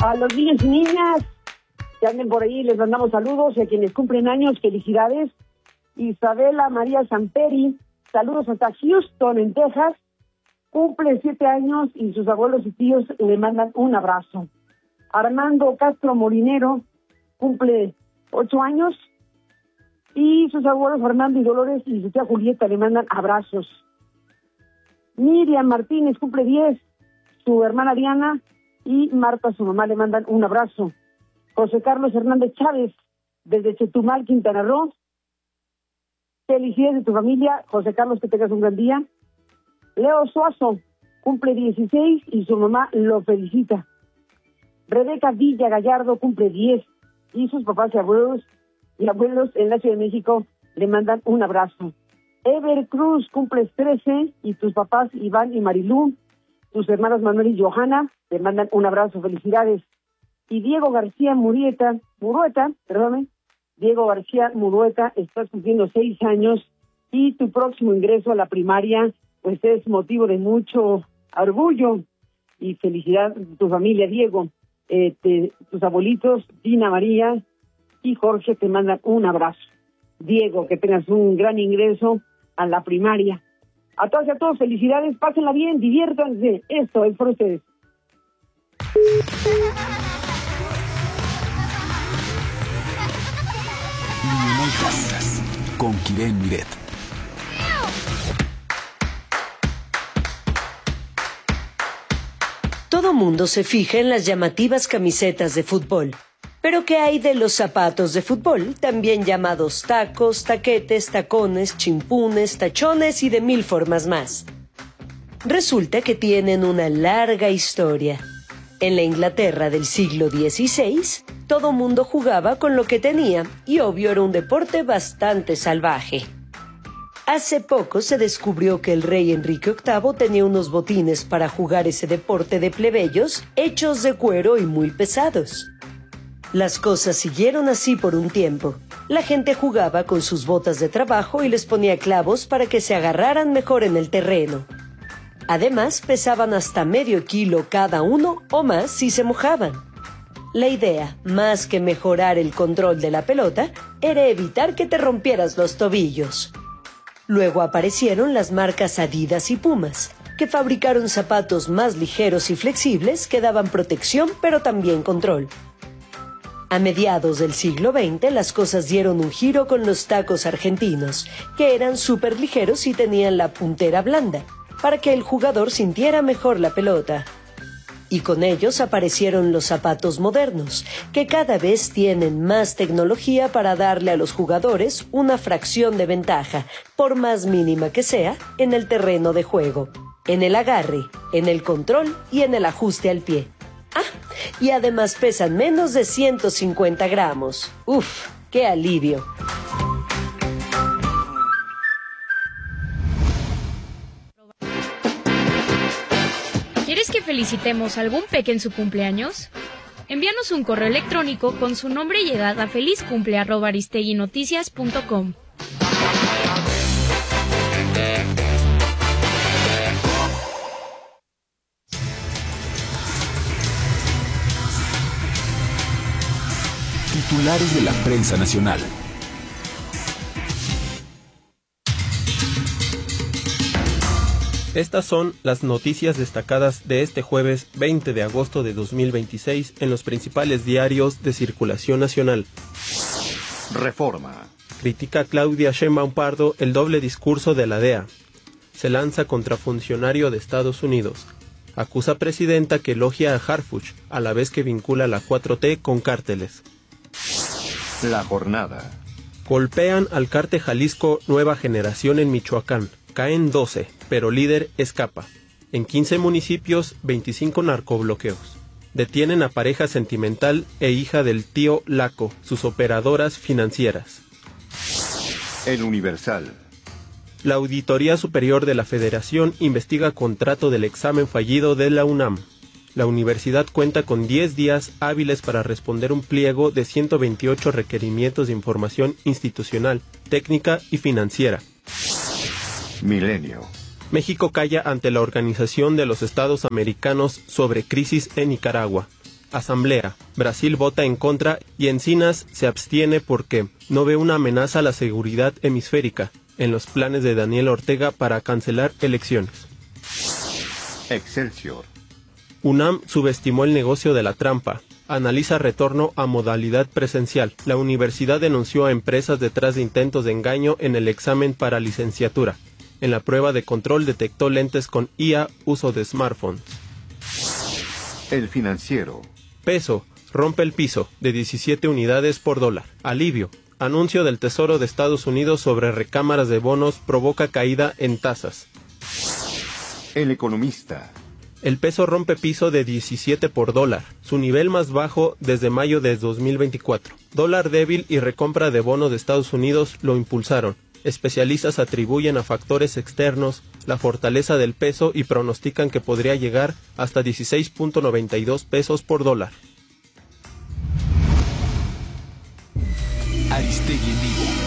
A los niños y niñas que anden por ahí, les mandamos saludos, y a quienes cumplen años, felicidades. Isabela María Samperi, saludos hasta Houston, en Texas, cumple 7 años y sus abuelos y tíos le mandan un abrazo. Armando Castro Molinero cumple 8 años y sus abuelos Fernando y Dolores y su tía Julieta le mandan abrazos. Miriam Martínez cumple 10, su hermana Diana y Marta, su mamá, le mandan un abrazo. José Carlos Hernández Chávez, desde Chetumal, Quintana Roo. Felicidades de tu familia, José Carlos, que tengas un gran día. Leo Suazo cumple 16 y su mamá lo felicita. Rebeca Villa Gallardo cumple 10 y sus papás y abuelos en la Ciudad de México le mandan un abrazo. Ever Cruz cumple 13 y tus papás Iván y Marilú, tus hermanos Manuel y Johanna le mandan un abrazo, felicidades. Y Diego García Murueta, Diego García Murueta, estás cumpliendo 6 años y tu próximo ingreso a la primaria pues es motivo de mucho orgullo y felicidad de tu familia, Diego. Tus abuelitos, Dina María y Jorge, te mandan un abrazo. Diego, que tengas un gran ingreso a la primaria. A todas y a todos, felicidades, pásenla bien, diviértanse. Esto es por ustedes. Con Kiren Miret. Todo mundo se fija en las llamativas camisetas de fútbol. Pero ¿qué hay de los zapatos de fútbol, también llamados tacos, taquetes, tacones, chimpunes, tachones y de 1000 formas más? Resulta que tienen una larga historia. En la Inglaterra del siglo XVI, todo mundo jugaba con lo que tenía y obvio era un deporte bastante salvaje. Hace poco se descubrió que el rey Enrique VIII tenía unos botines para jugar ese deporte de plebeyos hechos de cuero y muy pesados. Las cosas siguieron así por un tiempo. La gente jugaba con sus botas de trabajo y les ponía clavos para que se agarraran mejor en el terreno. Además, pesaban hasta medio kilo cada uno o más si se mojaban. La idea, más que mejorar el control de la pelota, era evitar que te rompieras los tobillos. Luego aparecieron las marcas Adidas y Pumas, que fabricaron zapatos más ligeros y flexibles que daban protección pero también control. A mediados del siglo XX, las cosas dieron un giro con los tacos argentinos, que eran súper ligeros y tenían la puntera blanda, para que el jugador sintiera mejor la pelota. Y con ellos aparecieron los zapatos modernos, que cada vez tienen más tecnología para darle a los jugadores una fracción de ventaja, por más mínima que sea, en el terreno de juego, en el agarre, en el control y en el ajuste al pie. Y además pesan menos de 150 gramos. ¡Uf! ¡Qué alivio! ¿Quieres que felicitemos a algún peque en su cumpleaños? Envíanos un correo electrónico con su nombre y edad a felizcumple@aristeguinoticias.com. Titulares de la prensa nacional. Estas son las noticias destacadas de este jueves 20 de agosto de 2026 en los principales diarios de circulación nacional. Reforma. Critica Claudia Sheinbaum Pardo el doble discurso de la DEA. Se lanza contra funcionario de Estados Unidos. Acusa presidenta que elogia a Harfuch, a la vez que vincula la 4T con cárteles. La jornada. Golpean al cártel Jalisco Nueva Generación en Michoacán. Caen 12, pero líder escapa. En 15 municipios, 25 narcobloqueos. Detienen a pareja sentimental e hija del tío Laco, sus operadoras financieras. El Universal. La Auditoría Superior de la Federación investiga contrato del examen fallido de la UNAM. La universidad cuenta con 10 días hábiles para responder un pliego de 128 requerimientos de información institucional, técnica y financiera. Milenio. México calla ante la Organización de los Estados Americanos sobre crisis en Nicaragua. Asamblea. Brasil vota en contra y Encinas se abstiene porque no ve una amenaza a la seguridad hemisférica en los planes de Daniel Ortega para cancelar elecciones. Excelsior. UNAM subestimó el negocio de la trampa. Analiza retorno a modalidad presencial. La universidad denunció a empresas detrás de intentos de engaño en el examen para licenciatura. En la prueba de control detectó lentes con IA, uso de smartphones. El Financiero. Peso. Rompe el piso de 17 unidades por dólar. Alivio. Anuncio del Tesoro de Estados Unidos sobre recámaras de bonos provoca caída en tasas. El Economista. El peso rompe piso de 17 por dólar, su nivel más bajo desde mayo de 2024. Dólar débil y recompra de bonos de Estados Unidos lo impulsaron. Especialistas atribuyen a factores externos la fortaleza del peso y pronostican que podría llegar hasta 16.92 pesos por dólar. Aristegui en vivo.